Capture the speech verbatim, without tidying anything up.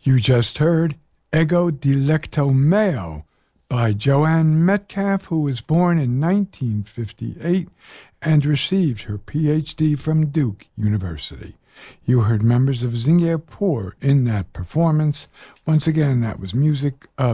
You just heard Ego Delecto Meo by Joanne Metcalf, who was born in nineteen fifty-eight and received her P H D from Duke University. You heard members of Zingarpur in that performance. Once again, that was music of